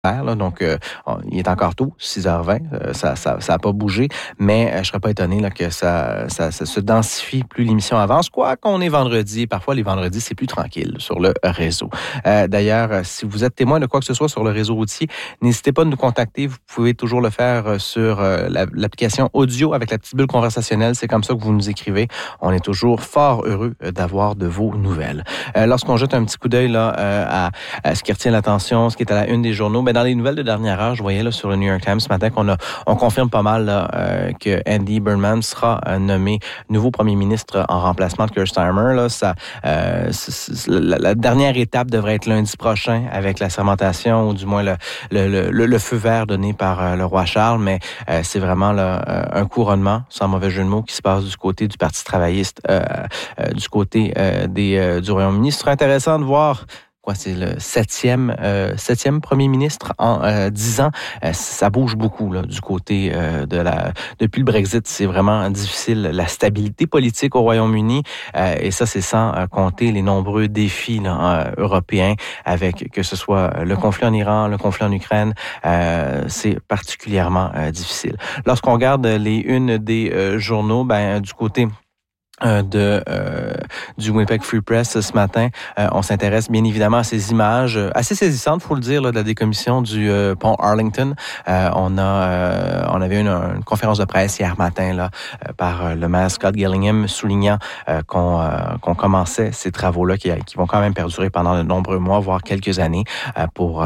Là, donc, il est encore tôt, 6h20, ça a pas bougé, mais je serais pas étonné là, que ça se densifie plus l'émission avance, quoi qu'on est vendredi. Parfois, les vendredis, c'est plus tranquille sur le réseau. D'ailleurs, si vous êtes témoin de quoi que ce soit sur le réseau routier, n'hésitez pas à nous contacter. Vous pouvez toujours le faire sur l'application audio avec la petite bulle conversationnelle. C'est comme ça que vous nous écrivez. On est toujours fort heureux d'avoir de vos nouvelles. Lorsqu'on jette un petit coup d'œil là à ce qui retient l'attention, ce qui est à la une des journaux, dans les nouvelles de dernière heure, je voyais là, sur le New York Times ce matin on confirme pas mal là, que Andy Burnham sera nommé nouveau premier ministre en remplacement de Keir Starmer. Là, la dernière étape devrait être lundi prochain avec la sermentation ou du moins le feu vert donné par le roi Charles, mais c'est vraiment là, un couronnement, sans mauvais jeu de mots, qui se passe du côté du Parti travailliste, du côté du Royaume-Uni. Ce sera intéressant de voir. C'est le septième premier ministre en 10 ans. Ça bouge beaucoup là, du côté depuis le Brexit. C'est vraiment difficile, la stabilité politique au Royaume-Uni. Et ça, c'est sans compter les nombreux défis là, européens, avec que ce soit le conflit en Iran, le conflit en Ukraine. C'est particulièrement difficile. Lorsqu'on regarde les unes des journaux, du côté du Winnipeg Free Press ce matin. On s'intéresse bien évidemment à ces images assez saisissantes, faut le dire, là, de la décommission du pont Arlington. On avait une conférence de presse hier matin là par le maire Scott Gillingham soulignant qu'on commençait ces travaux-là qui vont quand même perdurer pendant de nombreux mois, voire quelques années, pour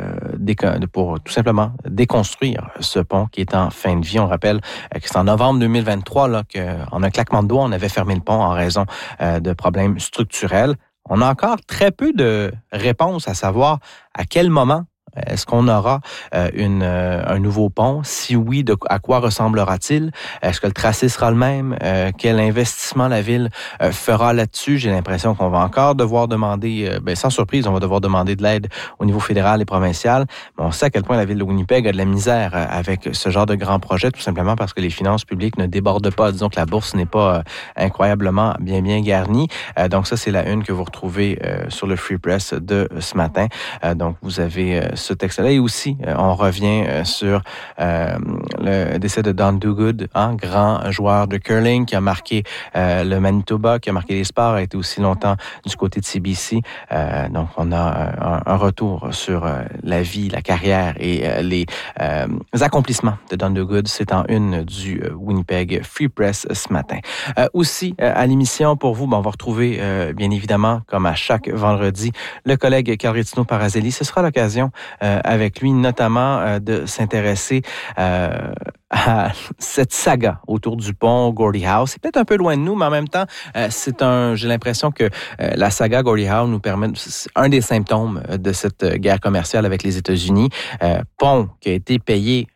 tout simplement déconstruire ce pont qui est en fin de vie. On rappelle que c'est en novembre 2023 là qu'en un claquement de doigts, on avait fermé le pont en raison de problèmes structurels. On a encore très peu de réponses à savoir à quel moment est-ce qu'on aura un nouveau pont? Si oui, à quoi ressemblera-t-il? Est-ce que le tracé sera le même? Quel investissement la ville fera là-dessus? J'ai l'impression qu'on va encore devoir demander, sans surprise, on va devoir demander de l'aide au niveau fédéral et provincial. Mais on sait à quel point la ville de Winnipeg a de la misère avec ce genre de grands projets, tout simplement parce que les finances publiques ne débordent pas. Disons que la bourse n'est pas incroyablement bien garnie. Donc ça, c'est la une que vous retrouvez sur le Free Press de ce matin. Donc vous avez ce texte-là. Et aussi, on revient sur le décès de Don Duguid, grand joueur de curling qui a marqué le Manitoba, qui a marqué les sports, a été aussi longtemps du côté de CBC. Donc, on a un retour sur la vie, la carrière et les accomplissements de Don Duguid. C'est en une du Winnipeg Free Press ce matin. Aussi, à l'émission, pour vous, on va retrouver, bien évidemment, comme à chaque vendredi, le collègue Carl Rétino-Parazelli. Ce sera l'occasion avec lui, notamment de s'intéresser à cette saga autour du pont Gordie Howe. C'est peut-être un peu loin de nous, mais en même temps, j'ai l'impression que la saga Gordie Howe nous permet, c'est un des symptômes de cette guerre commerciale avec les États-Unis. Pont qui a été payé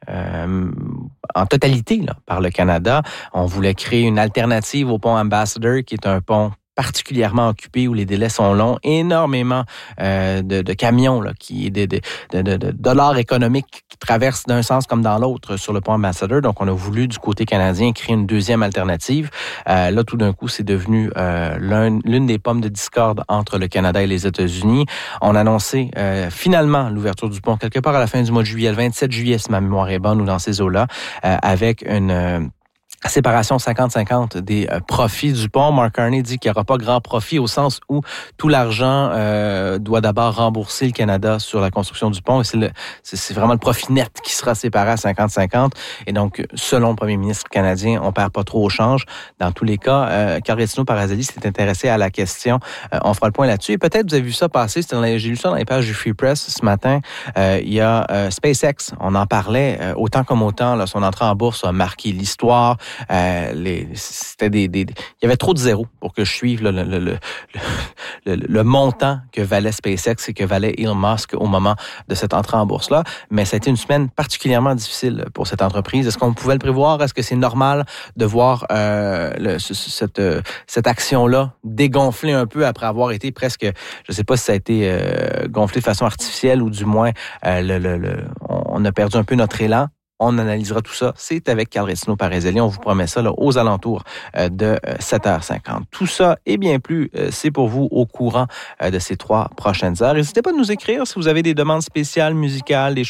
en totalité là, par le Canada. On voulait créer une alternative au pont Ambassador, qui est un pont particulièrement occupé, où les délais sont longs, énormément de camions, là, de dollars économiques qui traversent d'un sens comme dans l'autre sur le pont Ambassador. Donc, on a voulu, du côté canadien, créer une deuxième alternative. Là, tout d'un coup, c'est devenu l'une des pommes de discorde entre le Canada et les États-Unis. On a annoncé finalement l'ouverture du pont quelque part à la fin du mois de juillet, le 27 juillet, si ma mémoire est bonne, ou dans ces eaux-là, avec une séparation 50-50 des profits du pont. Mark Carney dit qu'il n'y aura pas grand profit au sens où tout l'argent doit d'abord rembourser le Canada sur la construction du pont. Et c'est vraiment le profit net qui sera séparé à 50-50. Et donc, selon le premier ministre canadien, on perd pas trop au change. Dans tous les cas, Carl Rétino-Parazelli s'est intéressé à la question. On fera le point là-dessus. Et peut-être vous avez vu ça passer. J'ai lu ça dans les pages du Free Press ce matin. Il y a SpaceX. On en parlait autant comme autant. Là, son entrée en bourse a marqué l'histoire. C'était il y avait trop de zéros pour que je suive le montant que valait SpaceX et que valait Elon Musk au moment de cette entrée en bourse-là. Mais ça a été une semaine particulièrement difficile pour cette entreprise. Est-ce qu'on pouvait le prévoir? Est-ce que c'est normal de voir cette action-là dégonfler un peu après avoir été presque, je ne sais pas si ça a été gonflé de façon artificielle ou du moins on a perdu un peu notre élan. On analysera tout ça. C'est avec Carl Rétino Parézelli. On vous promet ça là, aux alentours de 7h50. Tout ça et bien plus, c'est pour vous au courant de ces 3 prochaines heures. N'hésitez pas à nous écrire si vous avez des demandes spéciales musicales, des